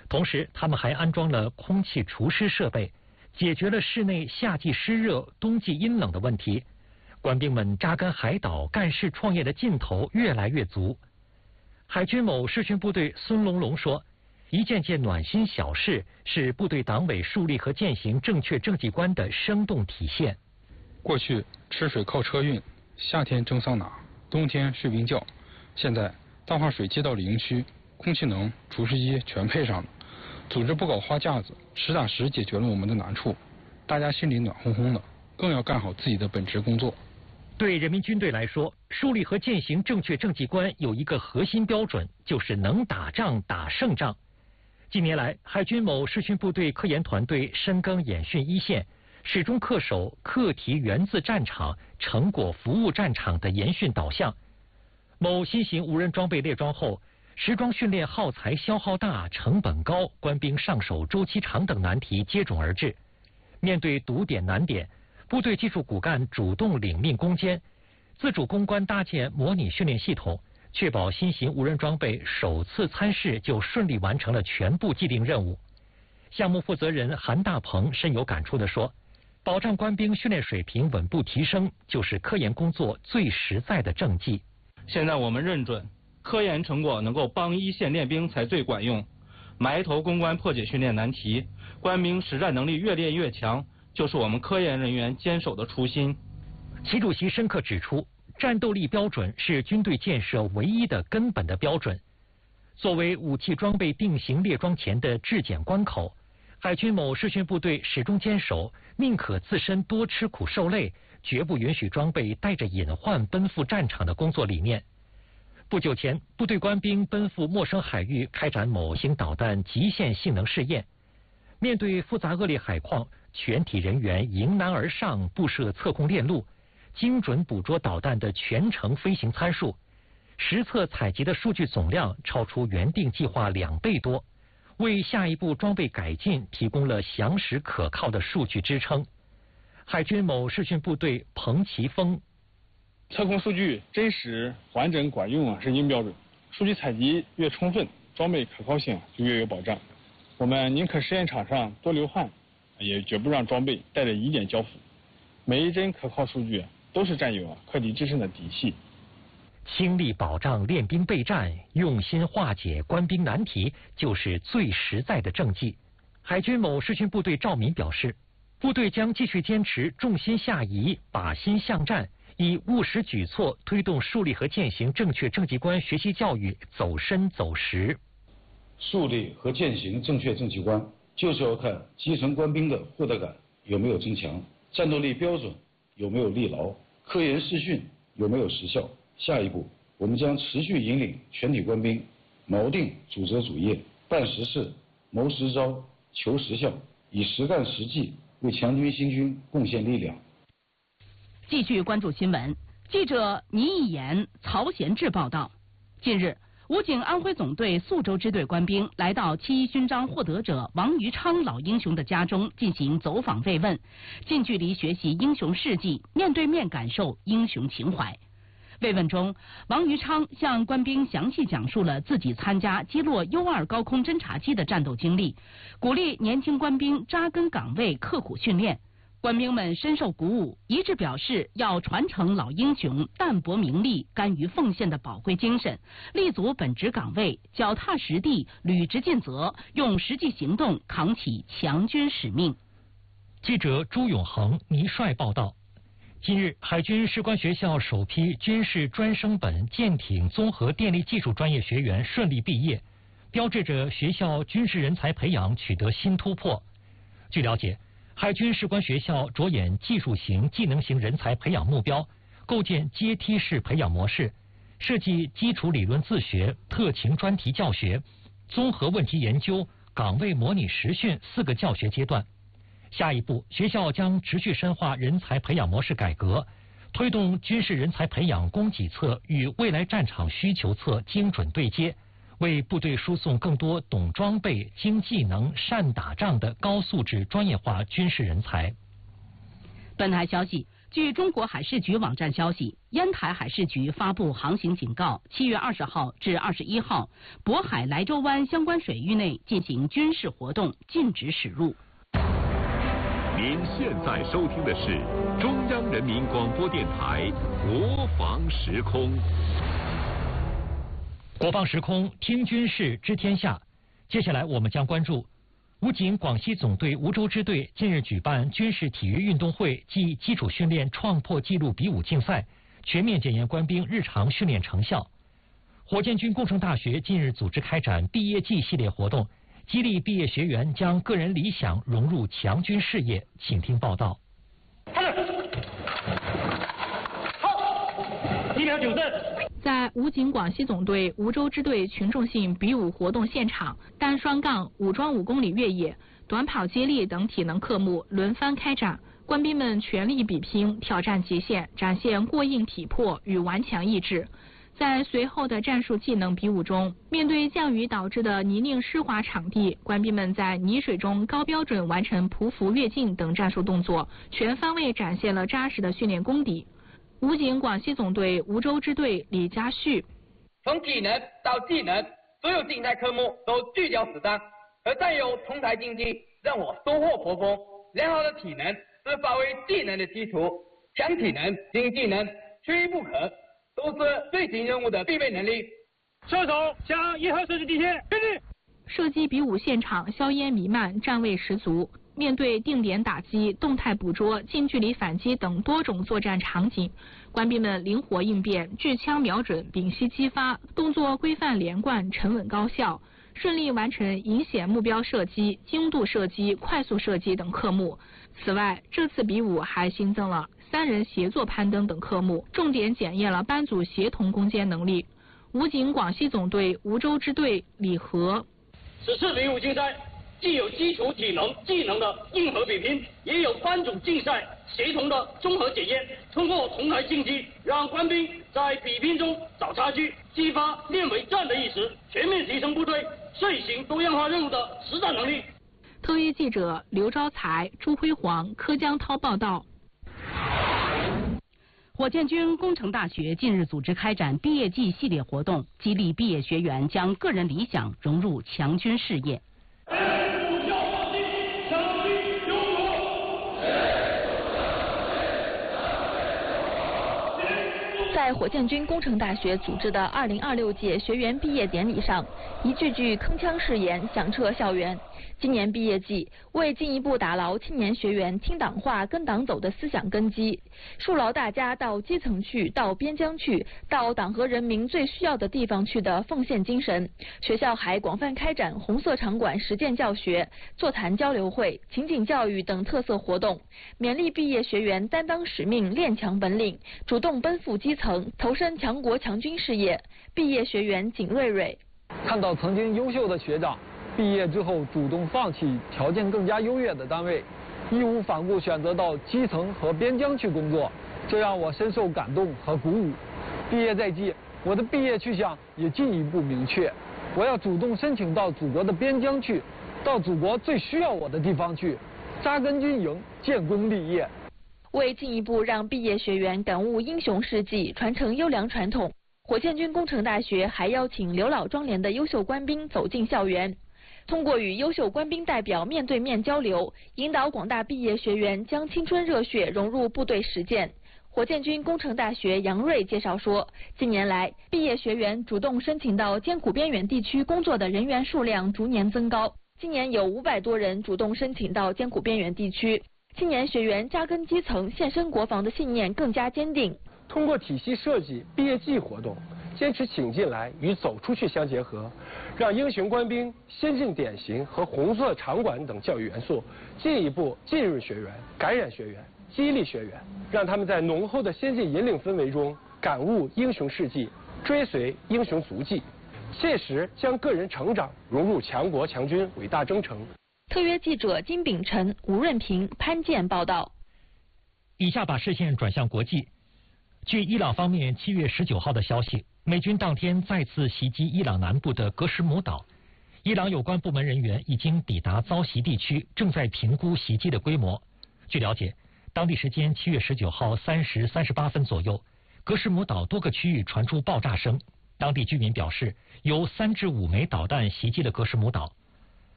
同时，他们还安装了空气除湿设备，解决了室内夏季湿热、冬季阴冷的问题。官兵们扎根海岛、干事创业的劲头越来越足。海军某视讯部队孙龙龙说：“一件件暖心小事是部队党委树立和践行正确政绩观的生动体现。” 过去吃水靠车运，夏天蒸桑拿，冬天睡冰窖，现在淡化水接到了营区，空气能、除湿机全配上了。组织不搞花架子，实打实解决了我们的难处，大家心里暖烘烘的，更要干好自己的本职工作。 对人民军队来说，树立和践行正确政绩观有一个核心标准，就是能打仗打胜仗。近年来，海军某视讯部队科研团队深耕演训一线，始终恪守课题源自战场、成果服务战场的严训导向。某新型无人装备列装后，实装训练耗材消耗大、成本高、官兵上手周期长等难题接踵而至。面对堵点难点，部队技术骨干主动领命攻坚，自主攻关搭建模拟训练系统，确保新型无人装备首次参试就顺利完成了全部既定任务。项目负责人韩大鹏深有感触地说：“保障官兵训练水平稳步提升，就是科研工作最实在的政绩。 现在我们认准，科研成果能够帮一线练兵才最管用。埋头攻关破解训练难题，官兵实战能力越练越强，就是我们科研人员坚守的初心。” 习主席深刻指出，战斗力标准是军队建设唯一的根本的标准。作为武器装备定型列装前的质检关口，海军某视讯部队始终坚守宁可自身多吃苦受累，绝不允许装备带着隐患奔赴战场的工作理念。不久前，部队官兵奔赴陌生海域开展某型导弹极限性能试验。面对复杂恶劣海况，全体人员迎难而上，布设测控链路，精准捕捉导弹的全程飞行参数，实测采集的数据总量超出原定计划2倍多，为下一步装备改进提供了详实可靠的数据支撑。海军某视讯部队彭奇峰： 测控数据真实、完整、管用是硬标准，数据采集越充分，装备可靠性就越有保障。我们宁可试验场上多流汗，也绝不让装备带着疑点交付。每一帧可靠数据都是战友克敌制胜的底气。 倾力保障练兵备战，用心化解官兵难题，就是最实在的政绩。海军某视讯部队赵民表示，部队将继续坚持重心下移、靶心向战，以务实举措推动树立和践行正确政绩观学习教育走深走实。 树立和践行正确政绩观，就是要看基层官兵的获得感有没有增强，战斗力标准有没有立牢，科研试训有没有实效。下一步，我们将持续引领全体官兵锚定主责主业，办实事、谋实招、求实效，以实干实际为强军兴军贡献力量。 继续关注新闻，记者倪一言、曹贤志报道。近日，武警安徽总队宿州支队官兵来到7·1勋章获得者王于昌老英雄的家中进行走访慰问，近距离学习英雄事迹，面对面感受英雄情怀。慰问中，王于昌向官兵详细讲述了自己参加击落U-2高空侦察机的战斗经历，鼓励年轻官兵扎根岗位、刻苦训练。官兵们深受鼓舞，一致表示要传承老英雄淡泊名利、甘于奉献的宝贵精神，立足本职岗位，脚踏实地，履职尽责，用实际行动扛起强军使命。 记者朱永恒、倪帅报道。近日，海军士官学校首批军事专升本舰艇综合电力技术专业学员顺利毕业，标志着学校军事人才培养取得新突破。据了解，海军士官学校着眼技术型、技能型人才培养目标，构建阶梯式培养模式，设计基础理论自学、特勤专题教学、综合问题研究、岗位模拟实训4个教学阶段。下一步，学校将持续深化人才培养模式改革，推动军事人才培养供给侧与未来战场需求侧精准对接，为部队输送更多懂装备、精技能、善打仗的高素质专业化军事人才。 本台消息， 据中国海事局网站消息，烟台海事局发布航行警告，7月20号至21号，渤海莱州湾相关水域内进行军事活动，禁止驶入。 您现在收听的是中央人民广播电台国防时空。 国防时空，听军事，知天下。接下来我们将关注武警广西总队梧州支队近日举办军事体育运动会暨基础训练创破纪录比武竞赛，全面检验官兵日常训练成效。火箭军工程大学近日组织开展毕业季系列活动，激励毕业学员将个人理想融入强军事业。请听报道。 1秒9阵。 在武警广西总队梧州支队群众性比武活动现场，单双杠、武装5公里越野、短跑接力等体能科目轮番开展，官兵们全力比拼，挑战极限，展现过硬体魄与顽强意志。在随后的战术技能比武中，面对降雨导致的泥泞湿滑场地，官兵们在泥水中高标准完成匍匐跃进等战术动作，全方位展现了扎实的训练功底。武警广西总队梧州支队李家旭： 从体能到技能，所有竞赛科目都聚焦实战，和战友同台竞技，让我收获颇丰。良好的体能是发挥技能的基础，强体能、精技能缺一不可，都是队形任务的必备能力。射手向1号射击地线前进。 射击比武现场硝烟弥漫，站位十足。面对定点打击、动态捕捉、近距离反击等多种作战场景，官兵们灵活应变，举枪瞄准，屏息激发，动作规范连贯，沉稳高效，顺利完成引显目标射击、精度射击、快速射击等科目。此外，这次比武还新增了3人协作攀登等科目，重点检验了班组协同攻坚能力。武警广西总队梧州支队李和： 此次比武竞赛既有基础体能、技能的硬核比拼，也有班组竞赛协同的综合检验。通过同台竞技，让官兵在比拼中找差距，激发练为战的意识，全面提升部队遂行多样化任务的实战能力。 特约记者刘昭才、朱辉煌、柯江涛报道。 火箭军工程大学近日组织开展毕业季系列活动，激励毕业学员将个人理想融入强军事业。 在火箭军工程大学组织的2026届学员毕业典礼上，一句句铿锵誓言响彻校园。今年毕业季，为进一步打牢青年学员听党话、跟党走的思想根基，树牢大家到基层去、到边疆去、到党和人民最需要的地方去的奉献精神，学校还广泛开展红色场馆实践教学、座谈交流会、情景教育等特色活动，勉励毕业学员担当使命、练强本领，主动奔赴基层，投身强国强军事业。毕业学员景瑞瑞： 看到曾经优秀的学长毕业之后主动放弃条件更加优越的单位，义无反顾选择到基层和边疆去工作，这让我深受感动和鼓舞。毕业在即，我的毕业去向也进一步明确，我要主动申请到祖国的边疆去，到祖国最需要我的地方去，扎根军营，建功立业。 为进一步让毕业学员感悟英雄事迹，传承优良传统，火箭军工程大学还邀请刘老庄连的优秀官兵走进校园，通过与优秀官兵代表面对面交流，引导广大毕业学员将青春热血融入部队实践。火箭军工程大学杨瑞介绍说，近年来，毕业学员主动申请到艰苦边远地区工作的人员数量逐年增高，今年有500多人主动申请到艰苦边远地区。青年学员扎根基层、献身国防的信念更加坚定。 通过体系设计毕业季活动，坚持请进来与走出去相结合，让英雄官兵、先进典型和红色场馆等教育元素进一步浸润学员、感染学员、激励学员，让他们在浓厚的先进引领氛围中感悟英雄事迹，追随英雄足迹，切实将个人成长融入强国强军伟大征程。 特约记者金秉辰、吴润平、潘健报道。 以下把视线转向国际。据伊朗方面7月19号的消息，美军当天再次袭击伊朗南部的格什姆岛。伊朗有关部门人员已经抵达遭袭地区，正在评估袭击的规模。据了解， 当地时间7月19号3时38分左右，格什姆岛多个区域传出爆炸声。当地居民表示，有3至5枚导弹袭击了格什姆岛，